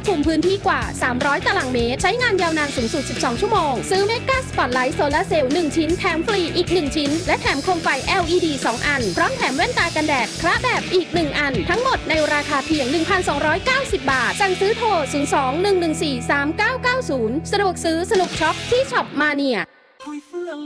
คลุมพื้นที่กว่า300ตารางเมตรใช้งานยาวนานสูงสุด12ชั่วโมงซื้อเมกาสปอตไลท์โซลาร์เซลล์1ชิ้นแถมฟรีอีก1ชิ้นและแถมโคมไฟ LED 2 อันพร้อมแถมแว่นตากันแดดคละแบบอีก1อันทั้งหมดในราคาเพียง 1,290 บาทสั่งซื้อโทร 02-114-3990 สะดวกซื้อสนุกช็อปที่ช็อปมาเนีย